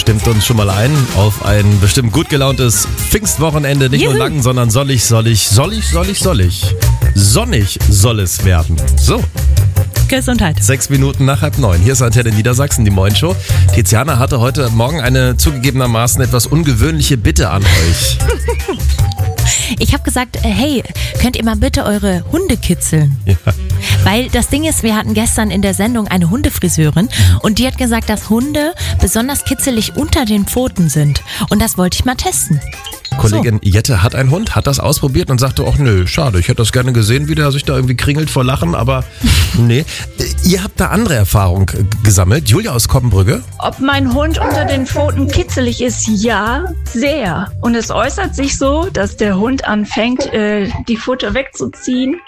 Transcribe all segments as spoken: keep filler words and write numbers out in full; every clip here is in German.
stimmt uns schon mal ein auf ein bestimmt gut gelauntes Pfingstwochenende. Nicht Juhu. nur lang, sondern soll ich, soll ich, soll ich, soll ich, soll ich. Sonnig soll es werden. So, Gesundheit. sechs Minuten nach halb neun. Hier ist Antenne Niedersachsen, die Moin Show. Tiziana hatte heute Morgen eine zugegebenermaßen etwas ungewöhnliche Bitte an euch. Ich habe gesagt, äh, hey, könnt ihr mal bitte eure Hunde kitzeln? Ja. Weil das Ding ist, wir hatten gestern in der Sendung eine Hundefriseurin und die hat gesagt, dass Hunde besonders kitzelig unter den Pfoten sind. Und das wollte ich mal testen. Kollegin Jette hat einen Hund, hat das ausprobiert und sagte, ach nö, schade, ich hätte das gerne gesehen, wie der sich da irgendwie kringelt vor Lachen, aber nee. Ihr habt da andere Erfahrung gesammelt. Julia aus Koppenbrügge. Ob mein Hund unter den Pfoten kitzelig ist? Ja, sehr. Und es äußert sich so, dass der Hund anfängt, äh, die Futter wegzuziehen.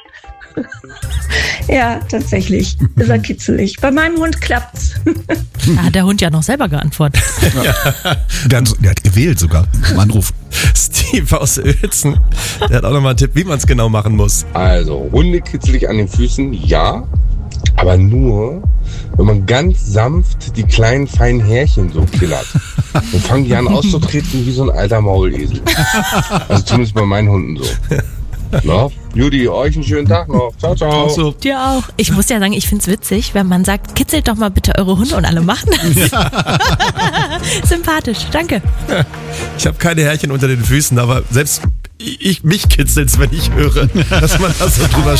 Ja, tatsächlich ist er kitzelig. Bei meinem Hund klappt's. Da hat der Hund ja noch selber geantwortet. Der hat, der hat gewählt sogar im Anruf. Steve aus Uelzen, der hat auch nochmal einen Tipp, wie man es genau machen muss. Also, Hunde kitzelig an den Füßen, ja, aber nur, wenn man ganz sanft die kleinen, feinen Härchen so killert. Dann fangen die an auszutreten wie so ein alter Maulesel. Also zumindest bei meinen Hunden so. No? Judy, euch einen schönen Tag noch. Ciao, ciao. So. Dir auch. Ich muss ja sagen, ich find's witzig, wenn man sagt, kitzelt doch mal bitte eure Hunde und alle machen das. Sympathisch, danke. Ich habe keine Härchen unter den Füßen, aber selbst ich, mich kitzelt's, wenn ich höre, dass man da so drüber